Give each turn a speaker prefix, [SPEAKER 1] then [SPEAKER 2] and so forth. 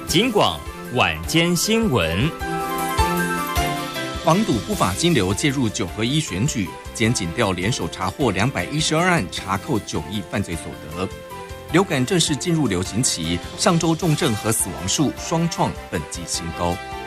[SPEAKER 1] 警广晚间新闻。
[SPEAKER 2] 防堵不法金流介入9合1选举，检警调联手查获212案，查扣9亿犯罪所得。流感正式进入流行期，上周重症和死亡数双创本季新高。